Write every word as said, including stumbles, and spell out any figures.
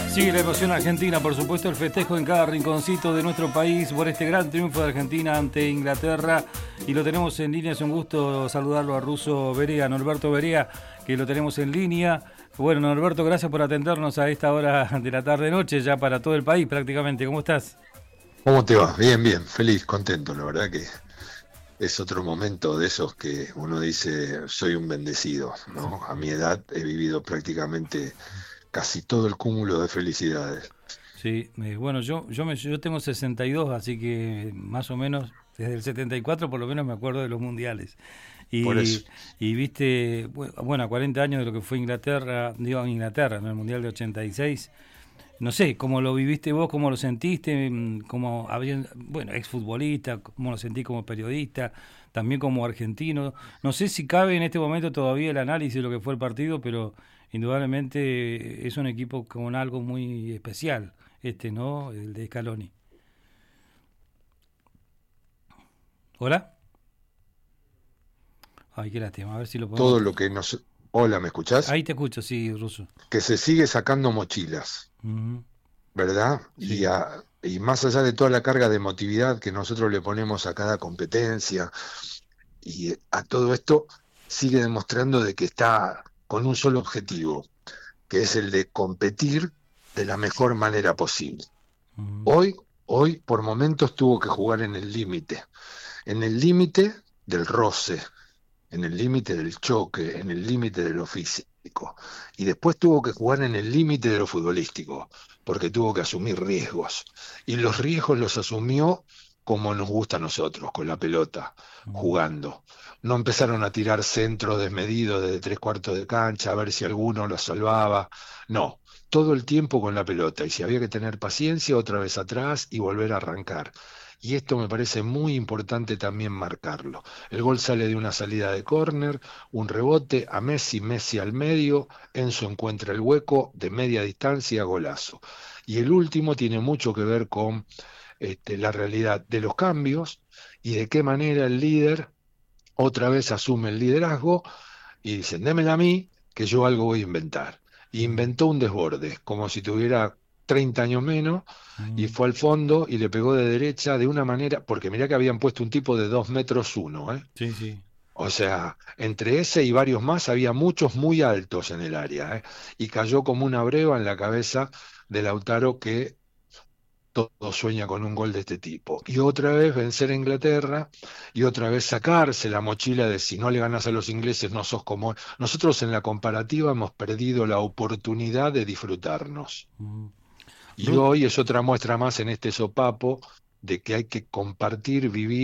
Sigue la emoción argentina, por supuesto, el festejo en cada rinconcito de nuestro país por este gran triunfo de Argentina ante Inglaterra. Y lo tenemos en línea, es un gusto saludarlo a Russo Berea, Norberto Berea, que lo tenemos en línea. Bueno, Norberto, gracias por atendernos a esta hora de la tarde-noche, ya para todo el país prácticamente. ¿Cómo estás? ¿Cómo te va? Bien, bien, feliz, contento, la verdad que es otro momento de esos que uno dice, soy un bendecido, ¿no? A mi edad he vivido prácticamente casi todo el cúmulo de felicidades. Sí, eh, bueno, yo yo me, yo tengo sesenta y dos, así que más o menos desde el setenta y cuatro por lo menos me acuerdo de los mundiales. Por eso, Y, y viste, bu- bueno, a cuarenta años de lo que fue Inglaterra, digo Inglaterra, en el Mundial de ochenta y seis. No sé, ¿cómo lo viviste vos? ¿Cómo lo sentiste? Mm, Como, había- bueno, exfutbolista, ¿cómo lo sentí como periodista? También como argentino. No sé si cabe en este momento todavía el análisis de lo que fue el partido, pero indudablemente es un equipo con algo muy especial, este, ¿no? El de Scaloni. ¿Hola? Ay, qué lástima, a ver si lo podemos... todo lo que nos... Hola, ¿me escuchás? Ahí te escucho, sí, Ruso. Que se sigue sacando mochilas, Ujú. ¿verdad? Y, Sí. a- y más allá de toda la carga de emotividad que nosotros le ponemos a cada competencia, y a todo esto sigue demostrando de que está con un solo objetivo, que es el de competir de la mejor manera posible. Ujú. Hoy, hoy por momentos tuvo que jugar en el límite, en el límite del roce, en el límite del choque, en el límite de lo físico. Y después tuvo que jugar en el límite de lo futbolístico, porque tuvo que asumir riesgos. Y los riesgos los asumió como nos gusta a nosotros, con la pelota, Ujú. jugando. No empezaron a tirar centros desmedidos desde tres cuartos de cancha, a ver si alguno lo salvaba. No, todo el tiempo con la pelota. Y si había que tener paciencia, otra vez atrás y volver a arrancar. Y esto me parece muy importante también marcarlo. El gol sale de una salida de córner, un rebote a Messi, Messi al medio, Enzo encuentra el hueco de media distancia, golazo. Y el último tiene mucho que ver con este, la realidad de los cambios y de qué manera el líder otra vez asume el liderazgo y dicen, démela a mí, que yo algo voy a inventar. Y Ujú. inventó un desborde, como si tuviera treinta años menos, y Ujú. fue al fondo y le pegó de derecha de una manera, porque mirá que habían puesto un tipo de dos metros uno, ¿eh? Sí, sí. O sea, entre ese y varios más había muchos muy altos en el área, ¿eh? Y cayó como una breva en la cabeza de Lautaro que todo sueña con un gol de este tipo. Y otra vez vencer a Inglaterra y otra vez sacarse la mochila de si no le ganas a los ingleses no sos como... Nosotros en la comparativa hemos perdido la oportunidad de disfrutarnos. Ujú. Y Ru- hoy es otra muestra más en este sopapo de que hay que compartir, vivir.